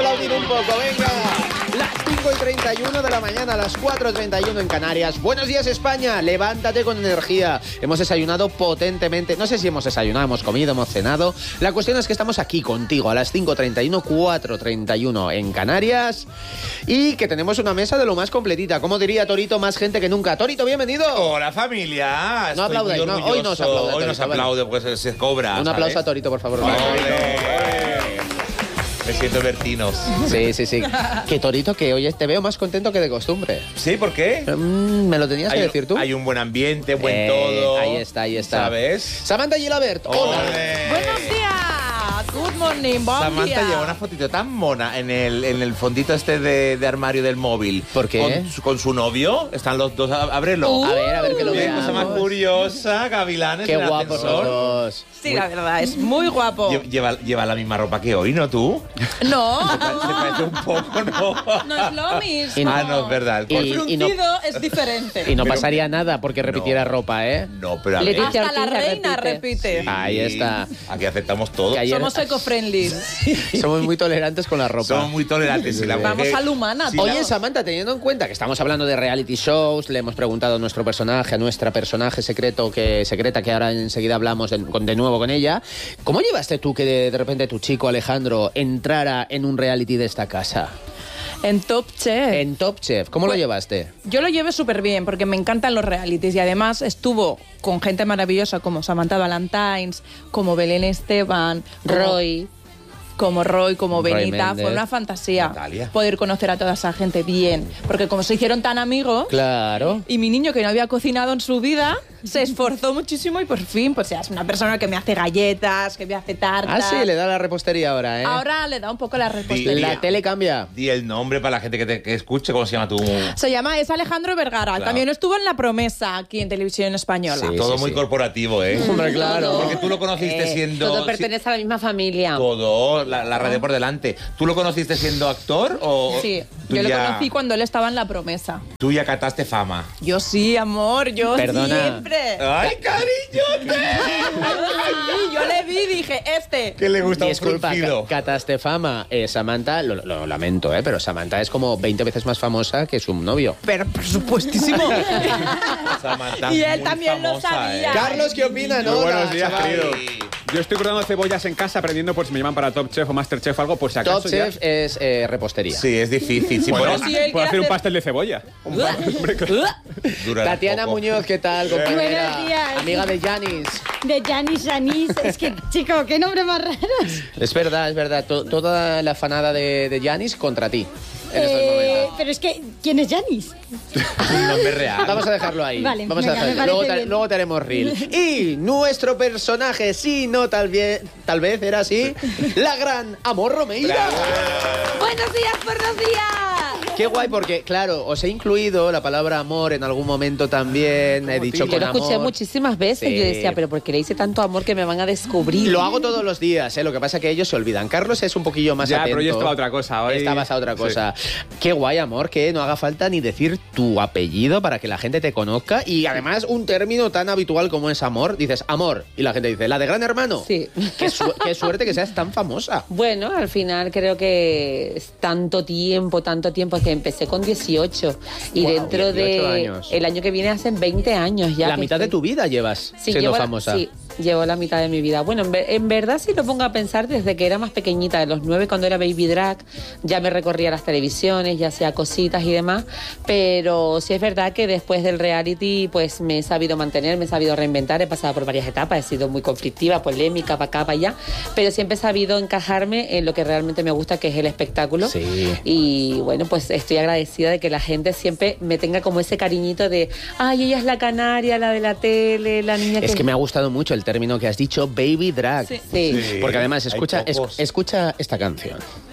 aplaudir un poco, venga. Las 5:31 de la mañana, las 4:31 en Canarias. Buenos días, España. Levántate con energía. Hemos desayunado potentemente. No sé si hemos desayunado, hemos comido, hemos cenado. La cuestión es que estamos aquí contigo a las 5:31, 4:31 en Canarias. Y que tenemos una mesa de lo más completita. Como diría Torito, más gente que nunca. Torito, bienvenido. Hola, familia. No aplaudáis, no, hoy no se aplaude. Hoy no se aplaude, pues se cobra. Un aplauso a Torito, por favor. Me siento Bertinos. Sí. Que Torito, que hoy te veo más contento que de costumbre. ¿Sí? ¿Por qué? ¿Me lo tenías que decir tú? Hay un buen ambiente, buen todo. Ahí está. ¿Sabes? Samantha Gilabert, hola. Buenos días. Good morning, buen Samantha día. lleva una fotito tan mona en el fondito este de armario del móvil. ¿Por qué? Con su novio. Están los dos. Ábrelo. A ver que lo Qué veamos. cosa más curiosa, gavilanes. Qué en el guapos los ascensor. dos. Sí, la verdad, es muy guapo. Lleva la misma ropa que hoy, ¿no tú? No, Se parece un poco, ¿no? no es lo mismo. Ah, no, es verdad. Y- El fruncido es diferente. Y no pasaría nada porque repitiera ropa, ¿eh? No, pero a ver. Leticia Hasta la Ortiz reina repite. Ahí está. Aquí aceptamos todo. Que ayer- Somos eco-friendly. Somos muy tolerantes con la ropa. Somos muy tolerantes. Si la Vamos mujer- a la humana. si Oye, la- Samantha, teniendo en cuenta que estamos hablando de reality shows, le hemos preguntado a nuestro personaje, a nuestra personaje secreta, que ahora enseguida hablamos de nuevo con ella, ¿cómo llevaste tú que de repente tu chico Alejandro entrara en un reality de esta casa? En Top Chef. En Top Chef, ¿cómo lo Pues- llevaste? Yo lo llevé súper bien porque me encantan los realities y además estuvo con gente maravillosa como Samantha Valentines, como Belén Esteban, como Roy, como Roy Benita. Méndez. Fue una fantasía Natalia. poder conocer a toda esa gente bien. Porque como se hicieron tan amigos, Claro. y mi niño que no había cocinado en su vida se esforzó muchísimo y por fin, pues ya es una persona que me hace galletas, que me hace tartas. Ah, sí, le da la repostería ahora, ¿eh? Ahora le da un poco la Sí. repostería. La tele cambia. Di el nombre para la gente que escuche. ¿Cómo se llama tu...? Es Alejandro Vergara. Claro. También estuvo en La Promesa aquí en Televisión Española. Sí. Todo muy corporativo, ¿eh? Hombre, claro. Porque tú lo conociste siendo... Todo pertenece a la misma familia. Todo, la radio por delante. ¿Tú lo conociste siendo actor o...? Sí, tú yo lo ya- conocí cuando él estaba en La Promesa. Tú ya cataste fama. Yo sí, amor, yo Perdona. siempre. ¡Ay, cariñote! Sí, yo le vi y dije, Que le gusta un Disculpa, fruncido. cataste fama. Samantha, lo lamento, pero Samantha es como 20 veces más famosa que su novio. Pero por supuestísimo. Samantha, Y él muy también lo famosa, sabía. ¿eh? Carlos, ¿qué opina? Muy buenos días, chaval? querido. Yo estoy cortando cebollas en casa, aprendiendo por si me llaman para Top Chef o Master Chef o algo, por si acaso. Top Chef es repostería. Sí, es difícil. Sí, Bueno, por- si él puedo quiere hacer un hacer- pastel de cebolla. Hombre, claro. durará Tatiana poco. Muñoz, ¿qué tal, compañera? Buenos días. Amiga de Janis. De Janis. Es que, chico, qué nombre más raro. Es verdad. Toda la fanada de Janis contra ti. En estos momentos. Pero es que, ¿quién es Janis? Un nombre real. Vamos a dejarlo ahí. Vale, Vamos venga, a me dejarlo. parece bien. Luego te haremos reel. Y nuestro personaje, sí, no, tal vez era así, la gran Amor Romeira. Buenos días. Qué guay, porque, claro, os he incluido la palabra amor en algún momento también. He dicho Yo con lo escuché amor. muchísimas veces. Sí. Yo decía, pero ¿por qué le hice tanto amor que me van a descubrir? Lo hago todos los días, lo que pasa es que ellos se olvidan. Carlos es un poquillo más Ya, atento. pero yo estaba a otra cosa. Hoy... Estabas a otra cosa. Qué guay, amor, que no haga falta ni decir tu apellido para que la gente te conozca. Y además, un término tan habitual como es amor. Dices amor. Y la gente dice, ¿la de Gran Hermano? Sí. Qué suerte que seas tan famosa. Bueno, al final creo que es tanto tiempo, que empecé con 18 y Guau, dentro 18 de años. el año que viene hacen 20 años ya. La que mitad de estoy- tu vida llevas Sí, siendo llevo, famosa. Sí, llevo la mitad de mi vida. Bueno, en verdad si lo pongo a pensar desde que era más pequeñita, de los 9 cuando era baby drag, ya me recorría las televisiones, ya hacía cositas y demás, pero sí es verdad que después del reality pues me he sabido mantener, me he sabido reinventar, he pasado por varias etapas, he sido muy conflictiva, polémica, para acá, para allá, pero siempre he sabido encajarme en lo que realmente me gusta, que es el espectáculo. Sí. Y bueno, pues estoy agradecida de que la gente siempre me tenga como ese cariñito de, ay, ella es la canaria, la de la tele, la niña Es que me ha gustado mucho el término que has dicho, baby drag. Sí. Sí. Sí. Porque además, Hay escucha pocos. esta canción.